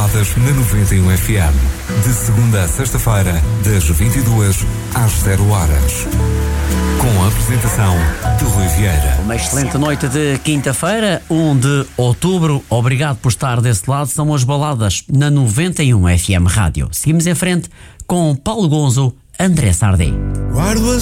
baladas na 91 FM. De segunda a sexta-feira, das 22 às 0 horas. Com a apresentação de Rui Vieira. Uma excelente noite de quinta-feira, 1 de outubro. Obrigado por estar desse lado. São as baladas na 91 FM Rádio. Seguimos em frente com Paulo Gonzo, André Sardé.